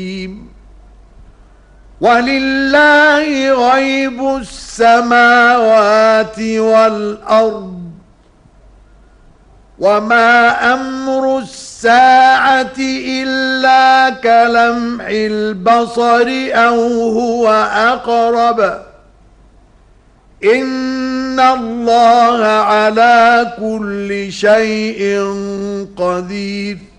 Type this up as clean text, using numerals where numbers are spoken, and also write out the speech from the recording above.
ولله غيب السماوات والأرض وما أمر الساعة إلا كلمح البصر أو هو أقرب إن الله على كل شيء قدير